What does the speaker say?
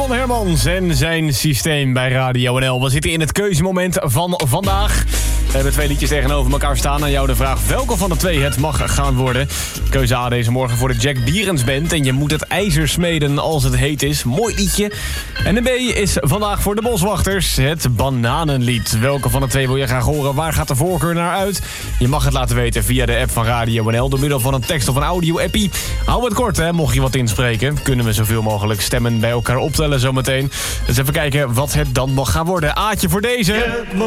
Jan Hermans en zijn systeem bij Radio NL. We zitten in het keuzemoment van vandaag. We hebben 2 liedjes tegenover elkaar staan. Aan jou de vraag welke van de 2 het mag gaan worden. Keuze A deze morgen voor de Jack Bierens Band. En je moet het ijzer smeden als het heet is. Mooi liedje. En de B is vandaag voor de Boswachters. Het Bananenlied. Welke van de 2 wil je graag horen? Waar gaat de voorkeur naar uit? Je mag het laten weten via de app van Radio NL. Door middel van een tekst of een audio-appie. Hou het kort, hè. Mocht je wat inspreken, kunnen we zoveel mogelijk stemmen bij elkaar optellen zometeen. Dus even kijken wat het dan mag gaan worden. Aatje voor deze.